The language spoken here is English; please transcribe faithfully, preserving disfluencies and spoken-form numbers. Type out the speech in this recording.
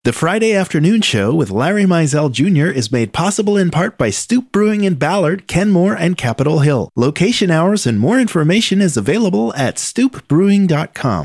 The Friday Afternoon Show with Larry Mizell Junior is made possible in part by Stoop Brewing in Ballard, Kenmore, and Capitol Hill. Location hours and more information is available at stoop brewing dot com.